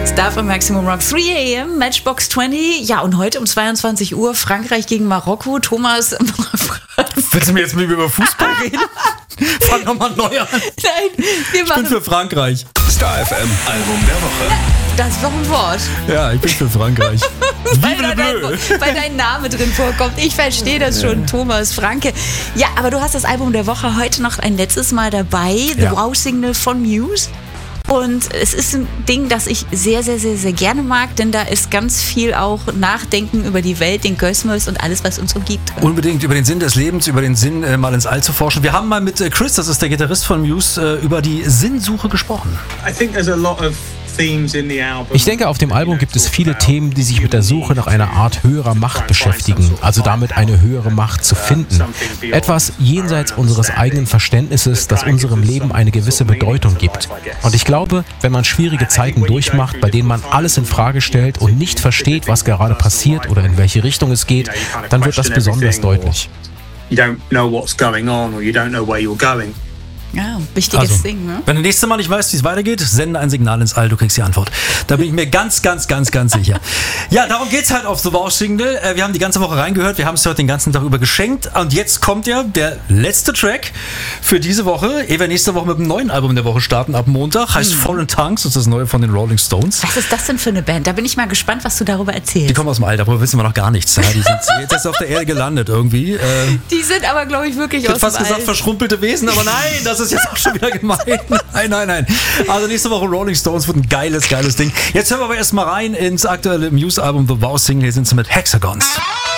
Star von Maximum Rock, 3 AM, Matchbox 20. Ja, und heute um 22 Uhr Frankreich gegen Marokko. Thomas. Willst du mir jetzt mit mir über Fußball reden? Fang nochmal neu an. Nein, wir Ich machen. bin für Frankreich. Star FM Album der Woche. Das ist doch ein Wort. Ja, ich bin für Frankreich. Weil dein Name drin vorkommt. Ich verstehe das schon, Thomas Franke. Ja, aber du hast das Album der Woche heute noch ein letztes Mal dabei. The Ja. Wow Signal von Muse. Und es ist ein Ding, das ich sehr, sehr, sehr, sehr gerne mag, denn da ist ganz viel auch Nachdenken über die Welt, den Kosmos und alles, was uns umgibt. Unbedingt über den Sinn des Lebens, über den Sinn, mal ins All zu forschen. Wir haben mal mit Chris, das ist der Gitarrist von Muse, über die Sinnsuche gesprochen. Ich denke, auf dem Album gibt es viele Themen, die sich mit der Suche nach einer Art höherer Macht beschäftigen, also damit eine höhere Macht zu finden. Etwas jenseits unseres eigenen Verständnisses, das unserem Leben eine gewisse Bedeutung gibt. Und ich glaube, wenn man schwierige Zeiten durchmacht, bei denen man alles in Frage stellt und nicht versteht, was gerade passiert oder in welche Richtung es geht, dann wird das besonders deutlich. Ja, wichtiges Ding, ne? Wenn du nächstes Mal nicht weißt, wie es weitergeht, sende ein Signal ins All, du kriegst die Antwort. Da bin ich mir ganz, ganz, ganz, ganz sicher. Ja, darum geht's halt auf The Wow Signal. Wir haben die ganze Woche reingehört, wir haben es heute den ganzen Tag über geschenkt. Und jetzt kommt ja der letzte Track für diese Woche, ehe wir nächste Woche mit dem neuen Album der Woche starten, ab Montag. Heißt Fallen Tongues, das ist das neue von den Rolling Stones. Was ist das denn für eine Band? Da bin ich mal gespannt, was du darüber Die erzählst. kommen aus dem All, darüber wissen wir noch gar nichts. Ja, die sind jetzt erst auf der Erde gelandet irgendwie. Die sind aber, glaube ich, wirklich Ich aus hätte fast dem gesagt, All. verschrumpelte Wesen, aber nein, das ist jetzt auch schon wieder gemein. Nein. Also nächste Woche Rolling Stones wird ein geiles Ding. Jetzt hören wir aber erstmal rein ins aktuelle Muse-Album The Wow Signal. Hier sind sie mit Hexagons.